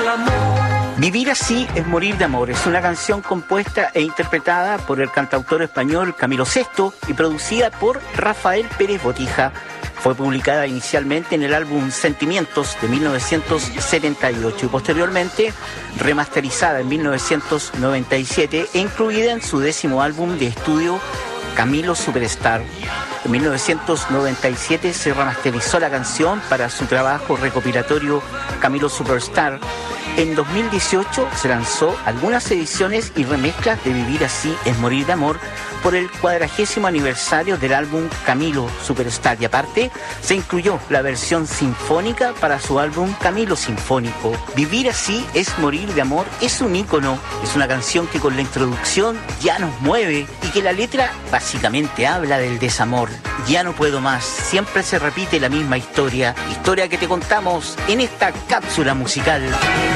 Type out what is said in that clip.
Vivir así es morir de amor. Es una canción compuesta e interpretada por el cantautor español Camilo Sesto y producida por Rafael Pérez Botija. Fue publicada inicialmente en el álbum Sentimientos de 1978 y posteriormente remasterizada en 1997 e incluida en su 10º álbum de estudio Camilo Superstar. En 1997 se remasterizó la canción para su trabajo recopilatorio Camilo Superstar. En 2018 se lanzó algunas ediciones y remezclas de Vivir así es morir de amor por el 40º aniversario del álbum Camilo Superstar. Y aparte se incluyó la versión sinfónica para su álbum Camilo Sinfónico. Vivir así es morir de amor es un ícono, es una canción que con la introducción ya nos mueve y que la letra básicamente habla del desamor. Ya no puedo más, siempre se repite la misma historia que te contamos en esta cápsula musical.